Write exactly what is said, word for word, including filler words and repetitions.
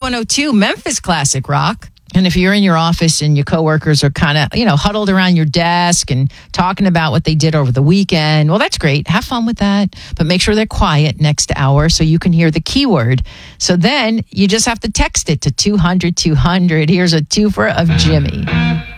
one oh two, Memphis Classic Rock. And if you're in your office and your coworkers are kind of, you know, huddled around your desk and talking about what they did over the weekend, well, that's great. Have fun with that. But make sure they're quiet next hour so you can hear the keyword. So then you just have to text it to two hundred two hundred. Here's a twofer of Jimmy.